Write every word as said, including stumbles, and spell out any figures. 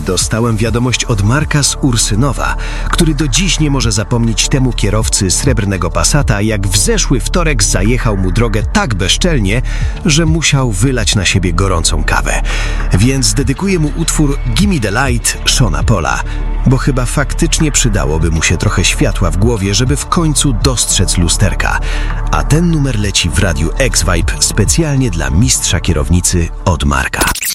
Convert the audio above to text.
dostałem wiadomość od Marka z Ursynowa, który do dziś nie może zapomnieć temu kierowcy srebrnego Passata, jak w zeszły wtorek zajechał mu drogę tak bezczelnie, że musiał wylać na siebie gorącą kawę. Więc dedykuję mu utwór Gimme the Light Seana Paula, bo chyba faktycznie przydałoby mu się trochę światła w głowie, żeby w końcu dostrzec lusterka. A ten numer leci w radiu X-Vibe specjalnie dla mistrza kierownicy od Marka.